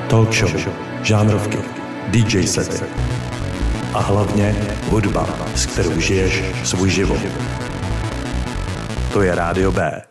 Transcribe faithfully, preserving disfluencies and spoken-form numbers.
talk show, žánrovky, dý džej sety a hlavně hudba, s kterou žiješ svůj život. To je Rádio B.